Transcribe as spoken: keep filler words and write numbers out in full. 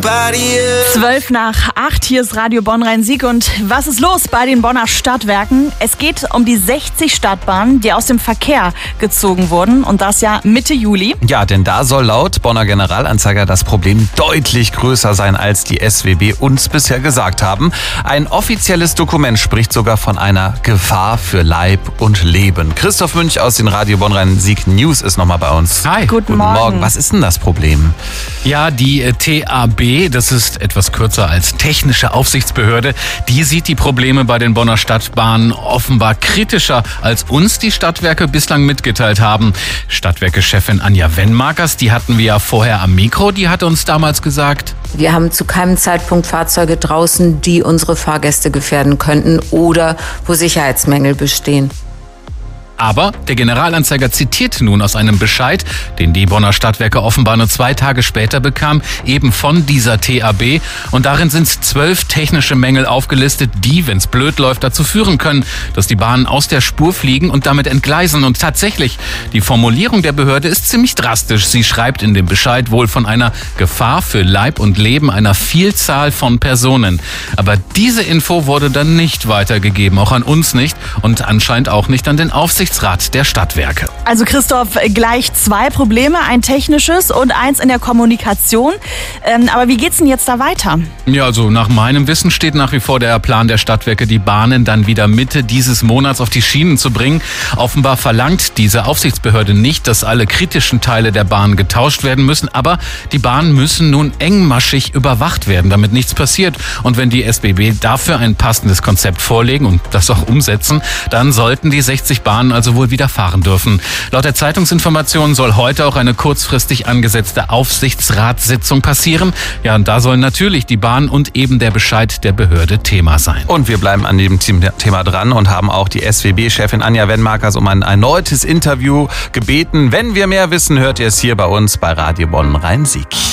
Zwölf nach acht, hier ist Radio Bonn-Rhein-Sieg. Und was ist los bei den Bonner Stadtwerken? Es geht um die sechzig Stadtbahnen, die aus dem Verkehr gezogen wurden. Und das ja Mitte Juli. Ja, denn da soll laut Bonner Generalanzeiger das Problem deutlich größer sein, als die S W B uns bisher gesagt haben. Ein offizielles Dokument spricht sogar von einer Gefahr für Leib und Leben. Christoph Münch aus den Radio Bonn-Rhein-Sieg News ist nochmal bei uns. Hi. Guten, Guten Morgen. Morgen. Was ist denn das Problem? Ja, die äh, T A B, das ist etwas kürzer als technische Aufsichtsbehörde, die sieht die Probleme bei den Bonner Stadtbahnen offenbar kritischer, als uns die Stadtwerke bislang mitgeteilt haben. Stadtwerke-Chefin Anja Wennmakers, die hatten wir ja vorher am Mikro, die hat uns damals gesagt: Wir haben zu keinem Zeitpunkt Fahrzeuge draußen, die unsere Fahrgäste gefährden könnten oder wo Sicherheitsmängel bestehen. Aber der Generalanzeiger zitiert nun aus einem Bescheid, den die Bonner Stadtwerke offenbar nur zwei Tage später bekam, eben von dieser T A B. Und darin sind zwölf technische Mängel aufgelistet, die, wenn es blöd läuft, dazu führen können, dass die Bahnen aus der Spur fliegen und damit entgleisen. Und tatsächlich, die Formulierung der Behörde ist ziemlich drastisch. Sie schreibt in dem Bescheid wohl von einer Gefahr für Leib und Leben einer Vielzahl von Personen. Aber diese Info wurde dann nicht weitergegeben, auch an uns nicht und anscheinend auch nicht an den Aufsichtsrat der Stadtwerke. Also Christoph, gleich zwei Probleme, ein technisches und eins in der Kommunikation. Ähm, aber wie geht's denn jetzt da weiter? Ja, also nach meinem Wissen steht nach wie vor der Plan der Stadtwerke, die Bahnen dann wieder Mitte dieses Monats auf die Schienen zu bringen. Offenbar verlangt diese Aufsichtsbehörde nicht, dass alle kritischen Teile der Bahn getauscht werden müssen, aber die Bahnen müssen nun engmaschig überwacht werden, damit nichts passiert. Und wenn die S B B dafür ein passendes Konzept vorlegen und das auch umsetzen, dann sollten die sechzig Bahnen also wohl wieder fahren dürfen. Laut der Zeitungsinformationen soll heute auch eine kurzfristig angesetzte Aufsichtsratssitzung passieren. Ja, und da sollen natürlich die Bahn und eben der Bescheid der Behörde Thema sein. Und wir bleiben an dem Thema dran und haben auch die S W B-Chefin Anja Wennmakers um ein erneutes Interview gebeten. Wenn wir mehr wissen, hört ihr es hier bei uns bei Radio Bonn-Rhein-Sieg.